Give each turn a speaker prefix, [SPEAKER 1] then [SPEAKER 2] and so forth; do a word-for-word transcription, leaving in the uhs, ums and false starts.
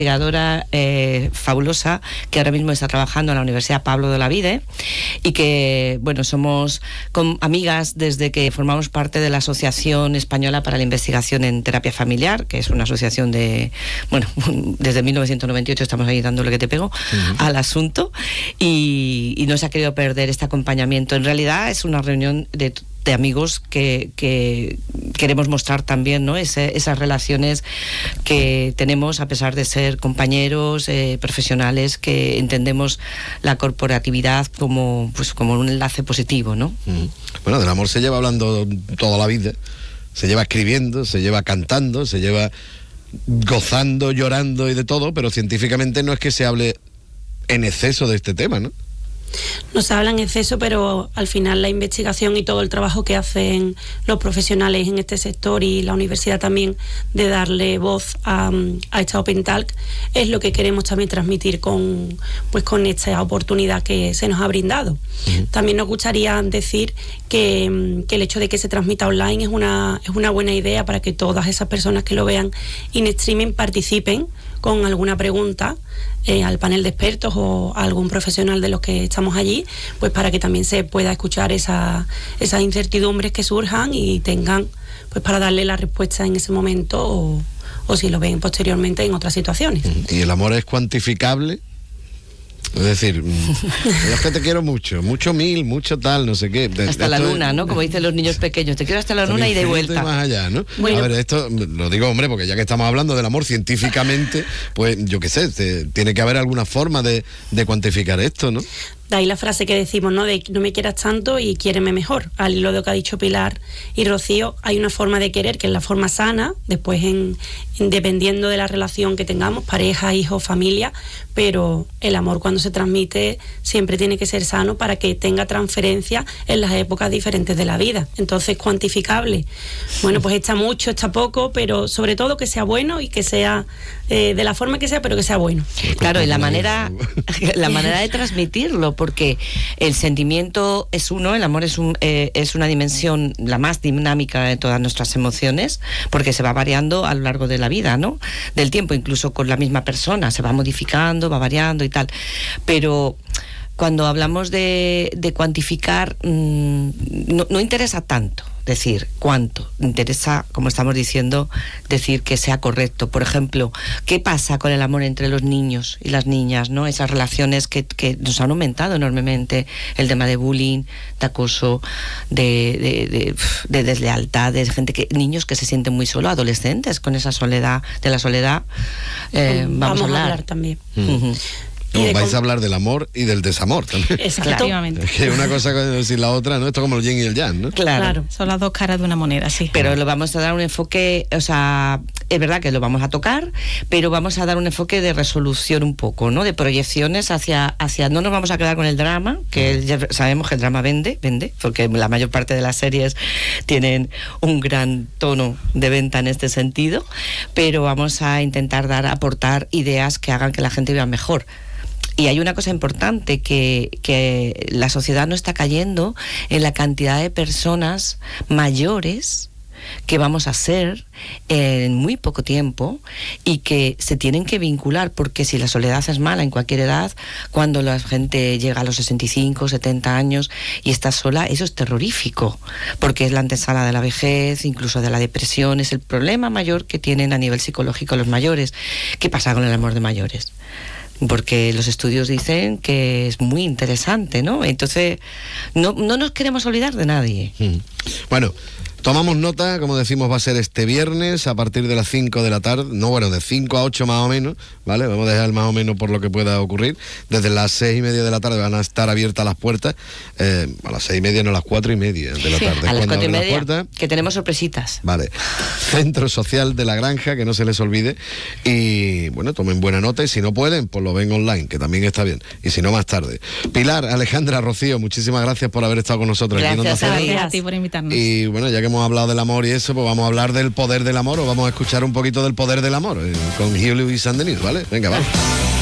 [SPEAKER 1] investigadora eh, fabulosa que ahora mismo está trabajando en la Universidad Pablo de Olavide y que, bueno, somos con, amigas desde que formamos parte de la Asociación Española para la Investigación en Terapia Familiar, que es una asociación de, bueno, desde mil novecientos noventa y ocho estamos ahí dando lo que te pego uh-huh. al asunto y, y no se ha querido perder este acompañamiento. En realidad es una reunión de de amigos que, que queremos mostrar también, ¿no? Ese, esas relaciones que tenemos a pesar de ser compañeros eh, profesionales, que entendemos la corporatividad como, pues, como un enlace positivo, ¿no?
[SPEAKER 2] Mm. Bueno, del amor se lleva hablando toda la vida, se lleva escribiendo, se lleva cantando, se lleva gozando, llorando y de todo, pero científicamente no es que se hable en exceso de este tema, ¿no?
[SPEAKER 3] No se habla en exceso, pero al final la investigación y todo el trabajo que hacen los profesionales en este sector y la universidad también de darle voz a, a esta Open Talk es lo que queremos también transmitir con, pues con esta oportunidad que se nos ha brindado. Uh-huh. También nos gustaría decir que, que el hecho de que se transmita online es una, es una buena idea para que todas esas personas que lo vean in streaming participen con alguna pregunta eh, al panel de expertos o a algún profesional de los que estamos allí, pues para que también se pueda escuchar esa, esas incertidumbres que surjan y tengan, pues para darle la respuesta en ese momento o, o si lo ven posteriormente en otras situaciones.
[SPEAKER 2] ¿Y el amor es cuantificable? Es decir, es que te quiero mucho, mucho mil, mucho tal, no sé qué. De,
[SPEAKER 1] hasta la luna, es, ¿no? Como dicen los niños pequeños, te quiero hasta la luna y de vuelta.
[SPEAKER 2] Y más allá, ¿no? Bueno. A ver, esto lo digo, hombre, porque ya que estamos hablando del amor científicamente, pues yo qué sé, te, tiene que haber alguna forma de, de cuantificar esto, ¿no?
[SPEAKER 3] De ahí la frase que decimos, ¿no? De no me quieras tanto y quiéreme mejor. Al hilo de lo que ha dicho Pilar y Rocío, hay una forma de querer que es la forma sana, después en, en dependiendo de la relación que tengamos, pareja, hijo, familia, pero el amor cuando se transmite siempre tiene que ser sano para que tenga transferencia en las épocas diferentes de la vida. Entonces, cuantificable. Bueno, pues está mucho, está poco, pero sobre todo que sea bueno y que sea eh, de la forma que sea, pero que sea bueno.
[SPEAKER 1] Claro, y la manera, la manera de transmitirlo, porque el sentimiento es uno, el amor es, un, eh, es una dimensión la más dinámica de todas nuestras emociones, porque se va variando a lo largo de la vida, ¿no? Del tiempo, incluso con la misma persona, se va modificando, va variando y tal. Pero cuando hablamos de, de cuantificar, mmm, no, no interesa tanto decir cuánto, interesa, como estamos diciendo, decir que sea correcto. Por ejemplo, ¿qué pasa con el amor entre los niños y las niñas, ¿no? Esas relaciones que, que nos han aumentado enormemente, el tema de bullying, de acoso, de, de, de, de deslealtad, de gente que, niños que se sienten muy solos, adolescentes con esa soledad, de la soledad, eh, vamos, vamos a hablar, a hablar
[SPEAKER 3] también.
[SPEAKER 2] Mm. Uh-huh. No, vais con... a hablar del amor y del desamor también.
[SPEAKER 3] Exactamente.
[SPEAKER 2] Es que una cosa sin la otra, ¿no? Esto es como el yin y el yang, ¿no?
[SPEAKER 1] Claro.
[SPEAKER 3] claro.
[SPEAKER 4] Son las dos caras de una moneda, sí.
[SPEAKER 1] Pero lo vamos a dar un enfoque, o sea, es verdad que lo vamos a tocar, pero vamos a dar un enfoque de resolución un poco, ¿no? De proyecciones hacia, hacia no nos vamos a quedar con el drama, que ya sabemos que el drama vende, vende, porque la mayor parte de las series tienen un gran tono de venta en este sentido, pero vamos a intentar dar, aportar ideas que hagan que la gente viva mejor. Y hay una cosa importante, que, que la sociedad no está cayendo en la cantidad de personas mayores que vamos a ser en muy poco tiempo y que se tienen que vincular, porque si la soledad es mala en cualquier edad, cuando la gente llega a los sesenta y cinco, setenta años y está sola, eso es terrorífico, porque es la antesala de la vejez, incluso de la depresión, es el problema mayor que tienen a nivel psicológico los mayores. ¿Qué pasa con el amor de mayores? Porque los estudios dicen que es muy interesante, ¿no? Entonces, no, no nos queremos olvidar de nadie.
[SPEAKER 2] Mm. Bueno, tomamos nota, como decimos, va a ser este viernes a partir de las cinco de la tarde, no, bueno, de cinco a ocho más o menos, ¿vale? Vamos a dejar más o menos por lo que pueda ocurrir. Desde las seis y media de la tarde van a estar abiertas las puertas, eh, a las seis y media, no, a las cuatro y media de la
[SPEAKER 1] sí,
[SPEAKER 2] tarde.
[SPEAKER 1] A las cuatro y media, que tenemos sorpresitas.
[SPEAKER 2] Vale. Centro Social de la Granja, que no se les olvide. Y, bueno, tomen buena nota y si no pueden, pues lo ven online, que también está bien. Y si no, más tarde. Pilar, Alejandra, Rocío, muchísimas gracias por haber estado con nosotros.
[SPEAKER 1] Gracias,
[SPEAKER 2] aquí
[SPEAKER 4] gracias a ti por invitarnos.
[SPEAKER 2] Y, bueno, ya que hemos hablado del amor y eso, pues vamos a hablar del poder del amor, o vamos a escuchar un poquito del poder del amor eh, con Hugh Lewis and the News, ¿vale? Venga, vamos.